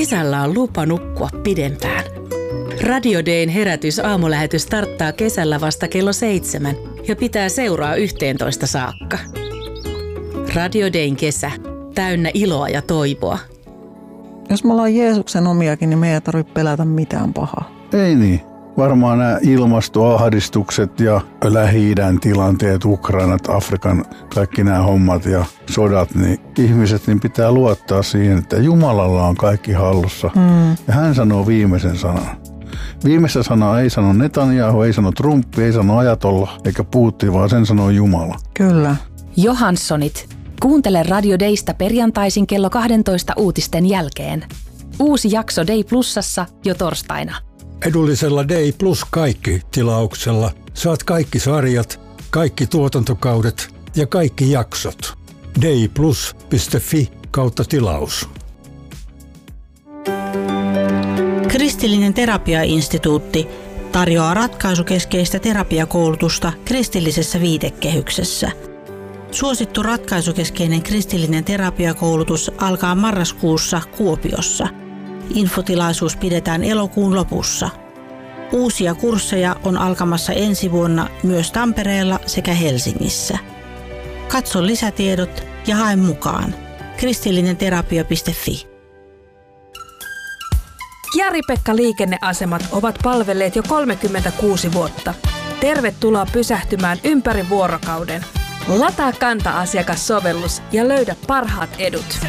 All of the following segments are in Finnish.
kesällä on lupa nukkua pidempään. Radio Dayn herätys aamulähetys starttaa kesällä vasta kello 7 ja pitää seuraa 11 saakka. Radio Dayn kesä, täynnä iloa ja toivoa. Jos me ollaan Jeesuksen omiakin, niin me ei tarvitse pelätä mitään pahaa. Ei niin. Varmaan nämä ilmastoahdistukset ja Lähi-idän tilanteet, Ukrainat, Afrikan, kaikki nämä hommat ja sodat, niin ihmiset niin pitää luottaa siihen, että Jumalalla on kaikki hallussa. Ja hän sanoo viimeisen sanan. Viimeistä sanaa ei sano Netanyahu, ei sano Trump, ei sano Ajatolla eikä Putin, vaan sen sanoo Jumala. Kyllä. Johanssonit. Kuuntele Radio Daysta perjantaisin kello 12 uutisten jälkeen. Uusi jakso Day Plusassa jo torstaina. Edullisella Day Plus kaikki -tilauksella saat kaikki sarjat, kaikki tuotantokaudet ja kaikki jaksot. dayplus.fi/tilaus. Kristillinen terapiainstituutti tarjoaa ratkaisukeskeistä terapiakoulutusta kristillisessä viitekehyksessä. Suosittu ratkaisukeskeinen kristillinen terapiakoulutus alkaa marraskuussa Kuopiossa. Infotilaisuus pidetään elokuun lopussa. Uusia kursseja on alkamassa ensi vuonna myös Tampereella sekä Helsingissä. Katso lisätiedot ja hae mukaan. kristillinenterapia.fi. Jari-Pekka liikenneasemat ovat palvelleet jo 36 vuotta. Tervetuloa pysähtymään ympäri vuorokauden. Lataa Kanta-asiakassovellus ja löydä parhaat edut.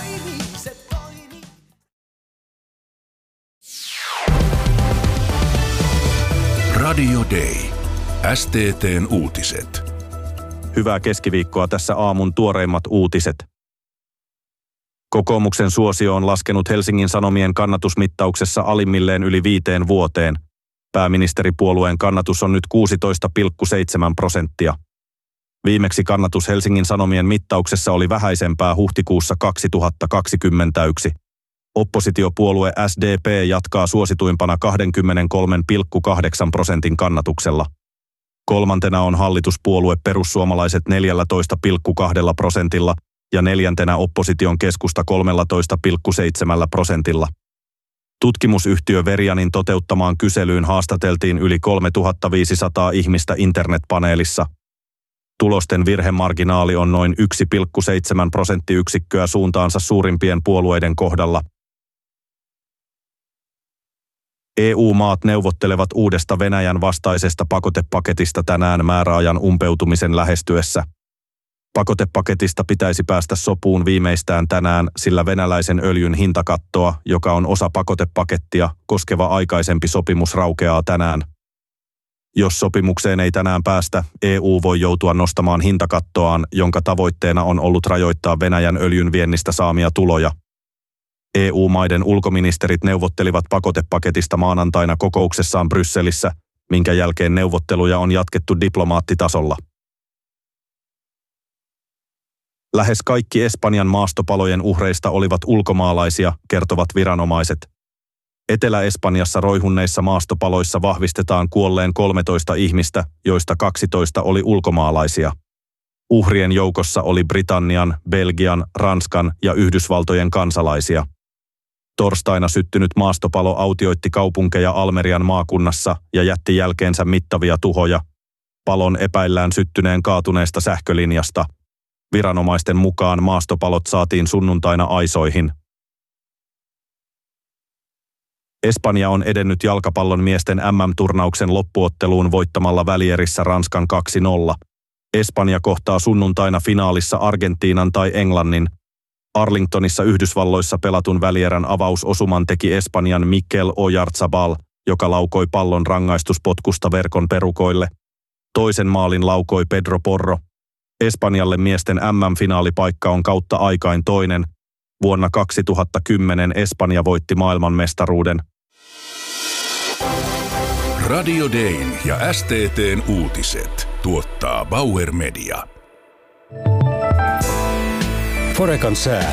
Radio Day. STT:n uutiset. Hyvää keskiviikkoa, tässä aamun tuoreimmat uutiset. Kokoomuksen suosio on laskenut Helsingin Sanomien kannatusmittauksessa alimmilleen yli 5 vuoteen. Pääministeripuolueen kannatus on nyt 16,7%. Viimeksi kannatus Helsingin Sanomien mittauksessa oli vähäisempää huhtikuussa 2021. Oppositiopuolue SDP jatkaa suosituimpana 23,8% kannatuksella. Kolmantena on hallituspuolue Perussuomalaiset 14,2% ja neljäntenä opposition keskusta 13,7%. Tutkimusyhtiö Verianin toteuttamaan kyselyyn haastateltiin yli 3500 ihmistä internetpaneelissa. Tulosten virhemarginaali on noin 1,7 prosenttiyksikköä suuntaansa suurimpien puolueiden kohdalla. EU-maat neuvottelevat uudesta Venäjän vastaisesta pakotepaketista tänään määräajan umpeutumisen lähestyessä. Pakotepaketista pitäisi päästä sopuun viimeistään tänään, sillä venäläisen öljyn hintakattoa, joka on osa pakotepakettia, koskeva aikaisempi sopimus raukeaa tänään. Jos sopimukseen ei tänään päästä, EU voi joutua nostamaan hintakattoaan, jonka tavoitteena on ollut rajoittaa Venäjän öljyn viennistä saamia tuloja. EU-maiden ulkoministerit neuvottelivat pakotepaketista maanantaina kokouksessaan Brysselissä, minkä jälkeen neuvotteluja on jatkettu diplomaattitasolla. Lähes kaikki Espanjan maastopalojen uhreista olivat ulkomaalaisia, kertovat viranomaiset. Etelä-Espanjassa roihunneissa maastopaloissa vahvistetaan kuolleen 13 ihmistä, joista 12 oli ulkomaalaisia. Uhrien joukossa oli Britannian, Belgian, Ranskan ja Yhdysvaltojen kansalaisia. Torstaina syttynyt maastopalo autioitti kaupunkeja Almerian maakunnassa ja jätti jälkeensä mittavia tuhoja. Palon epäillään syttyneen kaatuneesta sähkölinjasta. Viranomaisten mukaan maastopalot saatiin sunnuntaina aisoihin. Espanja on edennyt jalkapallon miesten MM-turnauksen loppuotteluun voittamalla välierissä Ranskan 2-0. Espanja kohtaa sunnuntaina finaalissa Argentiinan tai Englannin. Arlingtonissa Yhdysvalloissa pelatun välierän avausosuman teki Espanjan Mikel Oyarzabal, joka laukoi pallon rangaistuspotkusta verkon perukoille. Toisen maalin laukoi Pedro Porro. Espanjalle miesten MM-finaalipaikka on kautta aikain toinen. Vuonna 2010 Espanja voitti maailmanmestaruuden. Radio Dayn ja STT:n uutiset tuottaa Bauer Media. Forecan sää.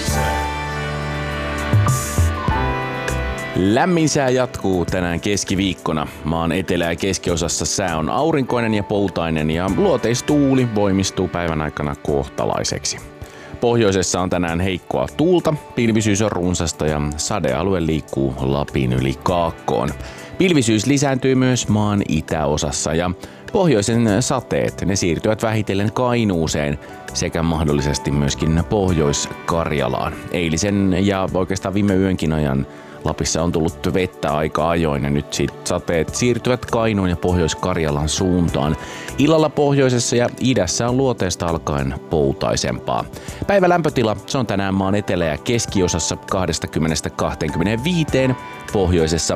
Lämmin sää jatkuu tänään keskiviikkona. Maan etelä- ja keskiosassa sää on aurinkoinen ja poutainen ja luoteistuuli voimistuu päivän aikana kohtalaiseksi. Pohjoisessa on tänään heikkoa tuulta, pilvisyys on runsasta ja sadealue liikkuu Lapin yli Kaakkoon. Pilvisyys lisääntyy myös maan itäosassa ja pohjoisen sateet ne siirtyvät vähitellen Kainuuseen sekä mahdollisesti myöskin Pohjois-Karjalaan. Eilisen ja oikeastaan viime yönkin ajan Lapissa on tullut vettä aika ajoin ja nyt sateet siirtyvät Kainuun ja Pohjois-Karjalan suuntaan. Illalla pohjoisessa ja idässä on luoteesta alkaen poutaisempaa. Päivän lämpötila se on tänään maan etelä- ja keskiosassa 20-25, pohjoisessa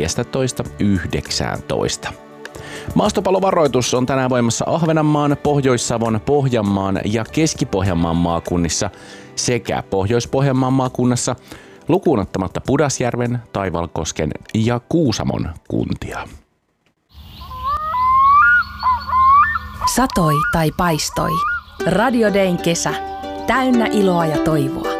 14-19. Maastopallovaroitus on tänään voimassa Ahvenanmaan, Pohjois-Savon, Pohjanmaan ja Keski-Pohjanmaan maakunnissa sekä Pohjois-Pohjanmaan maakunnassa lukuun ottamatta Pudasjärven, Taivalkosken ja Kuusamon kuntia. Satoi tai paistoi. Radio Dayn kesä. Täynnä iloa ja toivoa.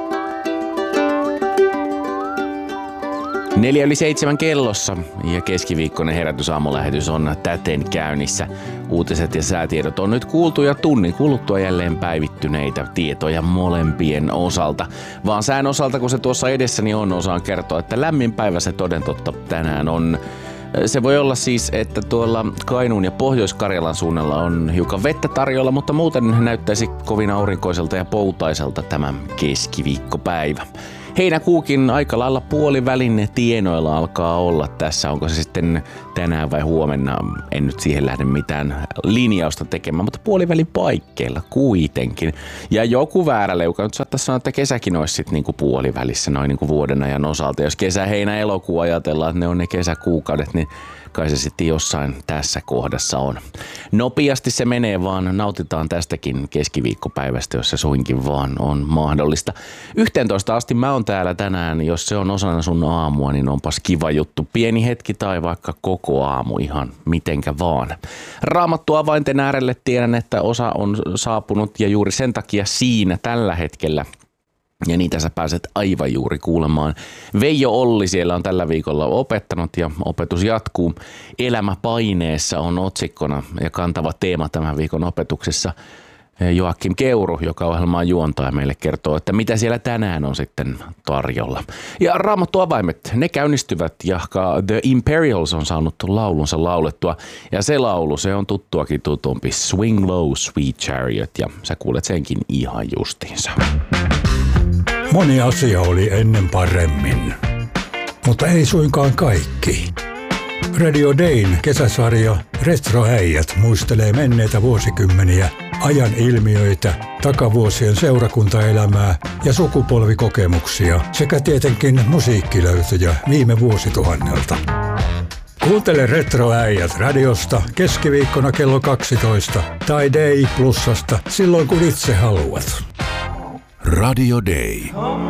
6:04 kellossa ja keskiviikkoinen herätysaamulähetys on täten käynnissä. Uutiset ja säätiedot on nyt kuultu ja tunnin kuluttua jälleen päivittyneitä tietoja molempien osalta. Vaan sään osalta, kun se tuossa edessäni on, osaan kertoa, että lämmin päivä se toden totta tänään on. Se voi olla siis, että tuolla Kainuun ja Pohjois-Karjalan suunnalla on hiukan vettä tarjolla, mutta muuten näyttäisi kovin aurinkoiselta ja poutaiselta tämä keskiviikkopäivä. Heinäkuukin aika lailla puolivälin tienoilla alkaa olla tässä. Onko se sitten tänään vai huomenna? En nyt siihen lähde mitään linjausta tekemään, mutta puolivälin paikkeilla kuitenkin. Ja joku vääräleuka nyt saattaisi sanoa, että kesäkin olisi sitten niinku puolivälissä noin niinku vuoden ajan osalta. Jos kesä, heinä, elokuu ajatellaan, että ne on ne kesäkuukaudet, niin kai se sitten jossain tässä kohdassa on. Nopeasti se menee, vaan nautitaan tästäkin keskiviikkopäivästä, jos se suinkin vaan on mahdollista. 11 asti mä oon täällä tänään, jos se on osana sun aamua, niin onpas kiva juttu. Pieni hetki tai vaikka koko aamu ihan mitenkä vaan. Raamattu avainten äärelle tiedän, että osa on saapunut ja juuri sen takia siinä tällä hetkellä. Ja niitä sä pääset aivan juuri kuulemaan. Veijo Olli siellä on tällä viikolla opettanut ja opetus jatkuu. Elämä paineessa on otsikkona ja kantava teema tämän viikon opetuksessa. Joakim Keuru, joka ohjelmaa juontaa ja meille kertoo, että mitä siellä tänään on sitten tarjolla. Ja Raamattu avaimet, ne käynnistyvät ja The Imperials on saanut laulunsa laulettua. Ja se laulu, se on tuttuakin tutumpi, Swing Low, Sweet Chariot, ja sä kuulet senkin ihan justiinsa. Moni asia oli ennen paremmin, mutta ei suinkaan kaikki. Radio Dayn kesäsarja Retroäijät muistelee menneitä vuosikymmeniä, ajan ilmiöitä, takavuosien seurakuntaelämää ja sukupolvikokemuksia sekä tietenkin musiikkilöytöjä viime vuosituhannelta. Kuuntele Retroäijät radiosta keskiviikkona kello 12 tai Day Plusasta silloin kun itse haluat. Radio Day.